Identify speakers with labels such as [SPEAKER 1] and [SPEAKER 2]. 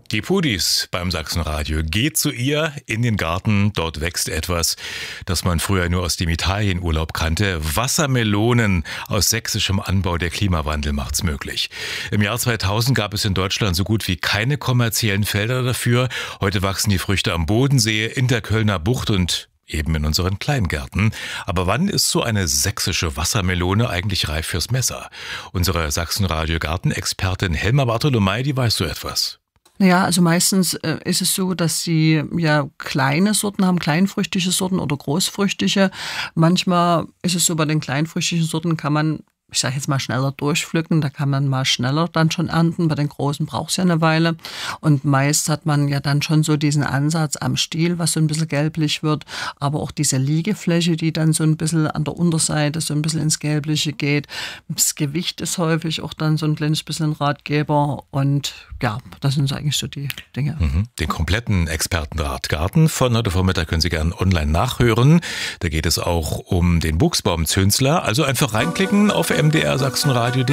[SPEAKER 1] Die Pudis beim Sachsenradio. Geht zu ihr in den Garten, dort wächst etwas, das man früher nur aus dem Italienurlaub kannte. Wassermelonen aus sächsischem Anbau, der Klimawandel macht's möglich. Im Jahr 2000 gab es in Deutschland so gut wie keine kommerziellen Felder dafür. Heute wachsen die Früchte am Bodensee, in der Kölner Bucht und eben in unseren Kleingärten. Aber wann ist so eine sächsische Wassermelone eigentlich reif fürs Messer? Unsere Sachsenradio-Gartenexpertin Helma Bartolomei, die weiß so etwas.
[SPEAKER 2] Ja, also meistens ist es so, dass sie ja kleine Sorten haben, kleinfrüchtige Sorten oder großfrüchtige. Manchmal ist es so, bei den kleinfrüchtigen Sorten kann man, ich sage jetzt mal, schneller durchpflücken, da kann man mal schneller dann schon ernten. Bei den großen braucht es ja eine Weile. Und meist hat man ja dann schon so diesen Ansatz am Stiel, was so ein bisschen gelblich wird, aber auch diese Liegefläche, die dann so ein bisschen an der Unterseite so ein bisschen ins Gelbliche geht. Das Gewicht ist häufig auch dann so ein kleines bisschen Ratgeber und ja, das sind so eigentlich so die Dinge.
[SPEAKER 1] Den kompletten Expertenrat Garten von heute Vormittag können Sie gerne online nachhören. Da geht es auch um den Buchsbaumzünsler. Also einfach reinklicken auf mdrsachsenradio.de.